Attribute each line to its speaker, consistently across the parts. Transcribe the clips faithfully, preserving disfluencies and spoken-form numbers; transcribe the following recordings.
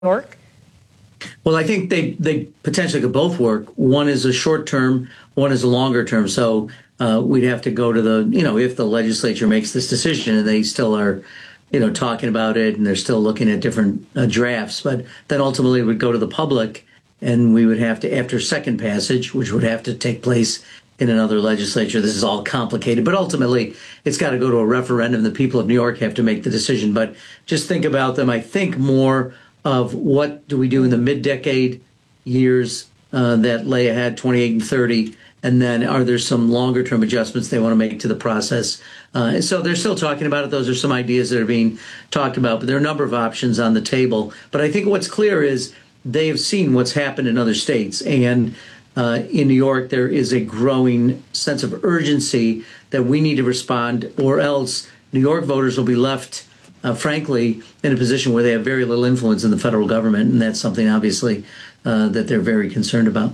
Speaker 1: York?
Speaker 2: Well, I think they, they potentially could both work. One is a short term, one is a longer term. So uh, we'd have to go to the, you know, if the legislature makes this decision and they still are, you know, talking about it and they're still looking at different uh, drafts. But then ultimately it would go to the public and we would have to, after second passage, which would have to take place in another legislature. This is all complicated, but ultimately it's got to go to a referendum. The people of New York have to make the decision. But just think about them. I think more of what do we do in the mid-decade years uh, that lay ahead, twenty-eight and thirty, and then are there some longer-term adjustments they want to make to the process? Uh, so they're still talking about it. Those are some ideas that are being talked about, but there are a number of options on the table. But I think what's clear is they have seen what's happened in other states, and uh, in New York there is a growing sense of urgency that we need to respond, or else New York voters will be left Uh, frankly, in a position where they have very little influence in the federal government. And that's something, obviously, uh, that they're very concerned about.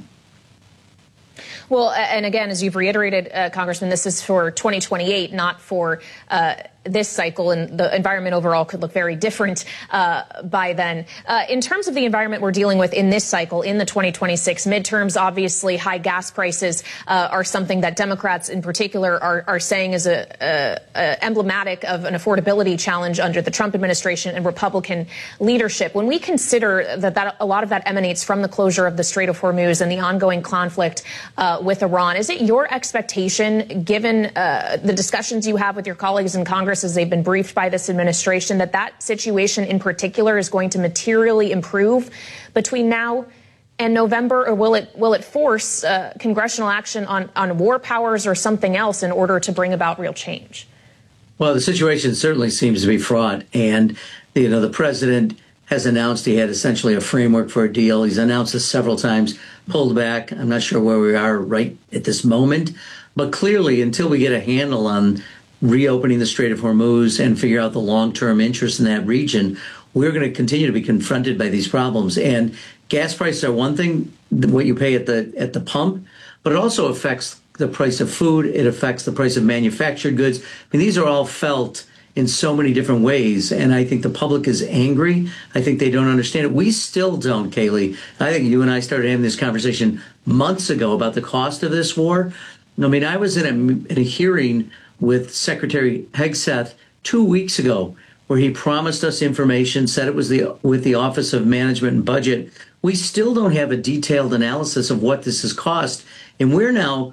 Speaker 1: Well, and again, as you've reiterated, uh, Congressman, this is for twenty twenty-eight, not for uh, this cycle, and the environment overall could look very different uh, by then. Uh, in terms of the environment we're dealing with in this cycle, in the twenty twenty-six midterms, obviously high gas prices uh, are something that Democrats in particular are, are saying is a, a, a emblematic of an affordability challenge under the Trump administration and Republican leadership. When we consider that, that a lot of that emanates from the closure of the Strait of Hormuz and the ongoing conflict uh, with Iran, is it your expectation, given uh, the discussions you have with your colleagues in Congress as they've been briefed by this administration, that that situation in particular is going to materially improve between now and November, or will it will it force uh, congressional action on, on war powers or something else in order to bring about real change?
Speaker 2: Well, the situation certainly seems to be fraught, and you know the president has announced he had essentially a framework for a deal. He's announced this several times, pulled back. I'm not sure where we are right at this moment, but clearly until we get a handle on reopening the Strait of Hormuz and figure out the long-term interest in that region, we're going to continue to be confronted by these problems. And gas prices are one thing, what you pay at the at the pump, but it also affects the price of food. It affects the price of manufactured goods. I mean, these are all felt in so many different ways. And I think the public is angry. I think they don't understand it. We still don't, Kayleigh. I think you and I started having this conversation months ago about the cost of this war. I mean, I was in a, in a hearing with Secretary Hegseth two weeks ago where he promised us information, said it was the with the Office of Management and Budget. We still don't have a detailed analysis of what this has cost. And we're now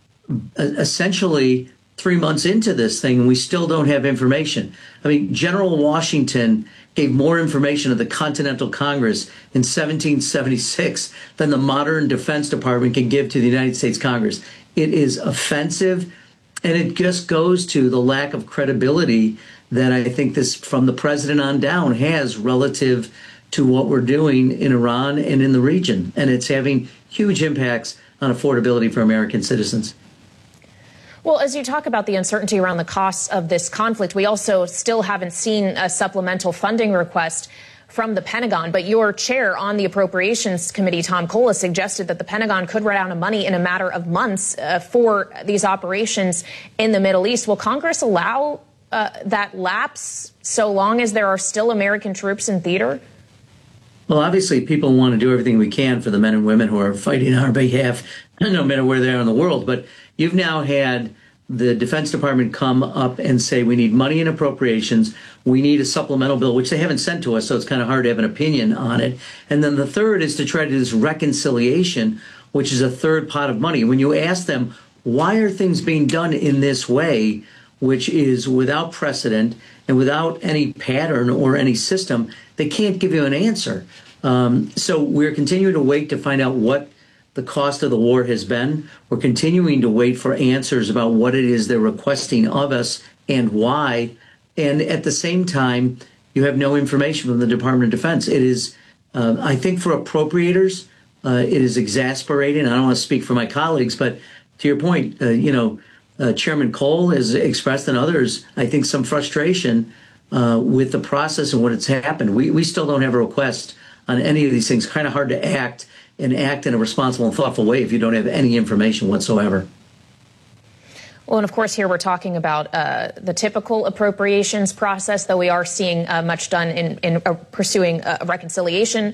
Speaker 2: essentially three months into this thing, and we still don't have information. I mean, General Washington gave more information to the Continental Congress in seventeen seventy-six than the modern Defense Department can give to the United States Congress. It is offensive, and it just goes to the lack of credibility that I think this, from the president on down, has relative to what we're doing in Iran and in the region. And it's having huge impacts on affordability for American citizens.
Speaker 1: Well, as you talk about the uncertainty around the costs of this conflict, we also still haven't seen a supplemental funding request from the Pentagon. But your chair on the Appropriations Committee, Tom Cole, has suggested that the Pentagon could run out of money in a matter of months uh, for these operations in the Middle East. Will Congress allow uh, that lapse so long as there are still American troops in theater?
Speaker 2: Well, obviously, people want to do everything we can for the men and women who are fighting on our behalf, no matter where they are in the world. But you've now had the Defense Department come up and say we need money in appropriations. We need a supplemental bill, which they haven't sent to us, so it's kind of hard to have an opinion on it. And then the third is to try to do this reconciliation, which is a third pot of money. When you ask them, why are things being done in this way, which is without precedent and without any pattern or any system, they can't give you an answer. Um, so we're continuing to wait to find out what the cost of the war has been. We're continuing to wait for answers about what it is they're requesting of us and why. And at the same time, you have no information from the Department of Defense. It is, uh, I think, for appropriators, uh, it is exasperating. I don't want to speak for my colleagues, but to your point, uh, you know, uh, Chairman Cole has expressed, and others, I think, some frustration uh, with the process and what has happened. We we still don't have a request on any of these things. Kind of hard to act and act in a responsible and thoughtful way if you don't have any information whatsoever.
Speaker 1: Well, and of course, here we're talking about uh, the typical appropriations process, though we are seeing uh, much done in, in uh, pursuing uh, reconciliation